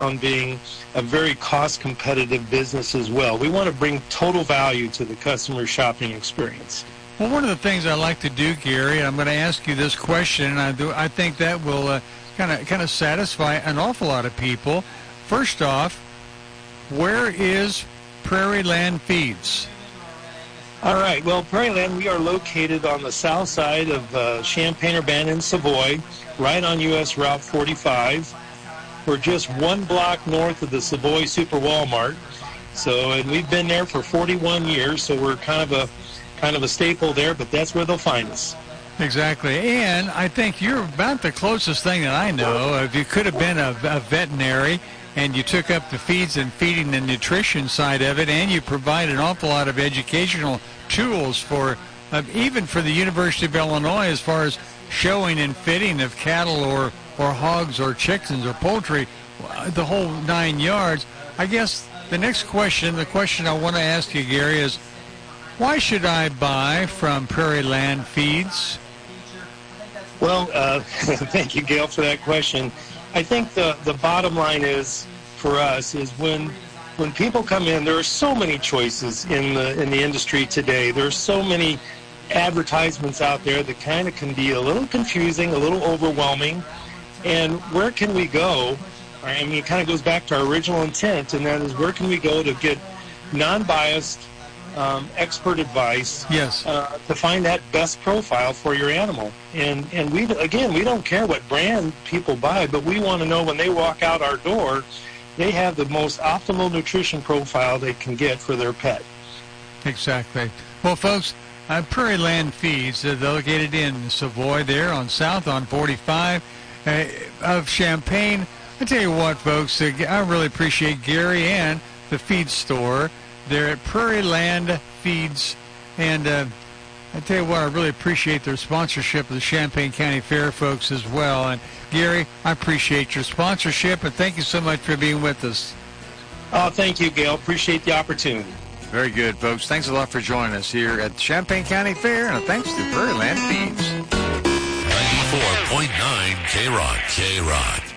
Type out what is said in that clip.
on being a very cost-competitive business as well. We want to bring total value to the customer shopping experience. Well, one of the things I like to do, Gary, and I'm going to ask you this question, and I think that will kind of satisfy an awful lot of people. First off, where is Prairie Land Feeds? All right. Well, Prairie Land, we are located on the south side of Champaign-Urbana in Savoy, right on U.S. Route 45. We're just one block north of the Savoy Super Walmart. And we've been there for 41 years, so we're kind of a staple there, but that's where they'll find us. Exactly. And I think you're about the closest thing that I know. If you could have been a veterinary and you took up the feeds and feeding and nutrition side of it, and you provide an awful lot of educational tools for even for the University of Illinois as far as showing and fitting of cattle or hogs or chickens or poultry, the whole 9 yards. I guess the next question, the question I want to ask you, Gary, is why should I buy from Prairie Land Feeds? Well, thank you, Gail, for that question. I think the bottom line is, for us, is when people come in, there are so many choices in the industry today. There are so many advertisements out there that kind of can be a little confusing, a little overwhelming. And where can we go? I mean, it kind of goes back to our original intent, and that is where can we go to get non-biased, expert advice, yes, to find that best profile for your animal. And we don't care what brand people buy, but we want to know when they walk out our door, they have the most optimal nutrition profile they can get for their pet. Exactly. Well, folks, Prairie Land Feeds, they're located in Savoy there on South on 45 of Champaign. I tell you what, folks, I really appreciate Gary and the feed store. They're at Prairie Land Feeds, and I tell you what, I really appreciate their sponsorship of the Champaign County Fair, folks, as well. And Gary, I appreciate your sponsorship, and thank you so much for being with us. Oh, thank you, Gail. Appreciate the opportunity. Very good, folks. Thanks a lot for joining us here at the Champaign County Fair, and thanks to Prairie Land Feeds. 94.9 K-Rock.